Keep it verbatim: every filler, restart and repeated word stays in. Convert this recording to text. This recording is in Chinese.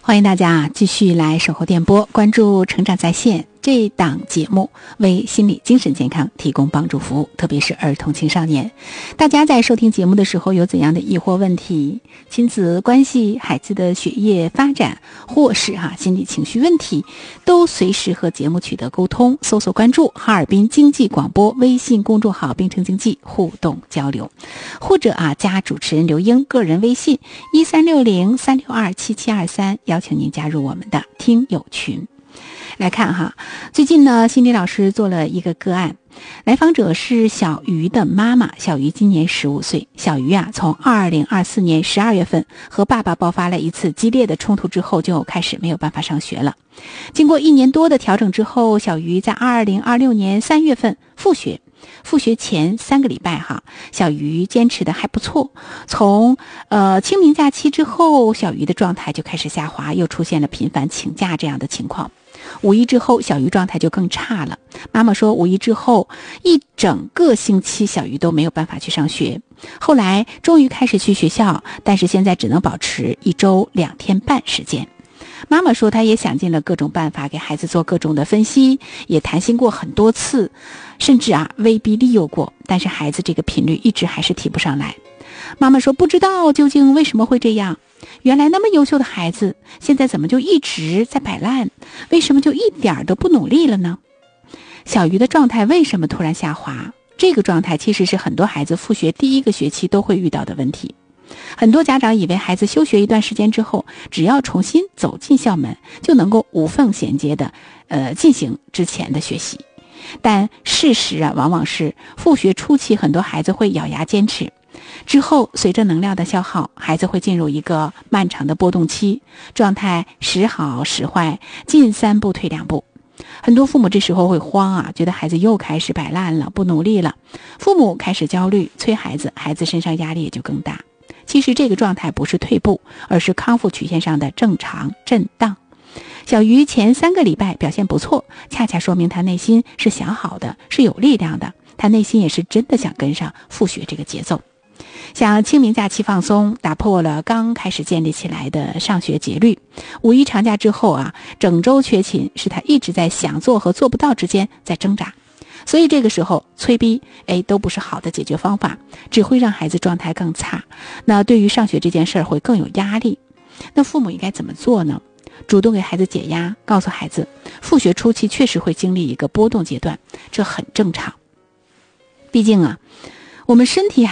欢迎大家啊继续来守候电波，关注成长在线这档节目，为心理精神健康提供帮助服务，特别是儿童青少年。大家在收听节目的时候有怎样的疑惑问题，亲子关系、孩子的学业发展，或是哈、啊、心理情绪问题，都随时和节目取得沟通，搜索关注哈尔滨经济广播微信公众号并称经济互动交流，或者啊加主持人刘英个人微信一三六零三六二七七二三，邀请您加入我们的听友群。来看哈，最近呢，心理老师做了一个个案，来访者是小鱼的妈妈，小鱼今年十五岁。小鱼啊，从二零二四年十二月份和爸爸爆发了一次激烈的冲突之后，就开始没有办法上学了。经过一年多的调整之后，小鱼在二零二六年三月份复学。复学前三个礼拜哈，小鱼坚持的还不错。从呃清明假期之后，小鱼的状态就开始下滑，又出现了频繁请假这样的情况。五一之后，小鱼状态就更差了。妈妈说，五一之后一整个星期，小鱼都没有办法去上学。后来终于开始去学校，但是现在只能保持一周两天半时间。妈妈说，她也想尽了各种办法给孩子做各种的分析，也谈心过很多次，甚至啊威逼利诱过，但是孩子这个频率一直还是提不上来。妈妈说，不知道究竟为什么会这样，原来那么优秀的孩子，现在怎么就一直在摆烂？为什么就一点都不努力了呢？小鱼的状态为什么突然下滑？这个状态其实是很多孩子复学第一个学期都会遇到的问题。很多家长以为孩子休学一段时间之后，只要重新走进校门，就能够无缝衔接的呃进行之前的学习。但事实啊，往往是复学初期很多孩子会咬牙坚持，之后随着能量的消耗，孩子会进入一个漫长的波动期，状态时好时坏，进三步退两步。很多父母这时候会慌啊，觉得孩子又开始摆烂了，不努力了，父母开始焦虑，催孩子，孩子身上压力也就更大。其实这个状态不是退步，而是康复曲线上的正常震荡。小鱼前三个礼拜表现不错，恰恰说明他内心是想好的，是有力量的，他内心也是真的想跟上复学这个节奏。像清明假期放松，打破了刚开始建立起来的上学节律。五一长假之后啊，整周缺勤，是他一直在想做和做不到之间在挣扎。所以这个时候催逼哎都不是好的解决方法，只会让孩子状态更差，那对于上学这件事儿会更有压力。那父母应该怎么做呢？主动给孩子解压，告诉孩子复学初期确实会经历一个波动阶段，这很正常。毕竟啊，我们身体还